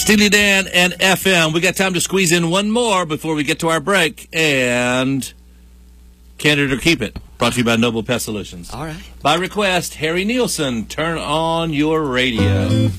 Steely Dan and FM. We got time to squeeze in one more before we get to our break. And Can It or Keep It, brought to you by Noble Pest Solutions. All right. By request, Harry Nielsen, turn on your radio.